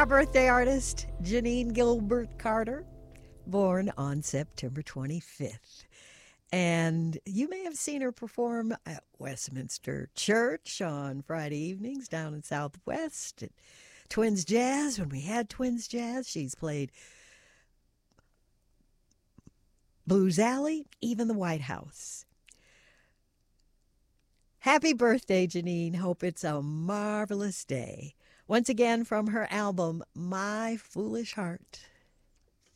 Our birthday artist, Janine Gilbert Carter, born on September 25th. And you may have seen her perform at Westminster Church on Friday evenings down in Southwest at Twins Jazz. When we had Twins Jazz, she's played Blues Alley, even the White House. Happy birthday, Janine. Hope it's a marvelous day. Once again from her album, My Foolish Heart.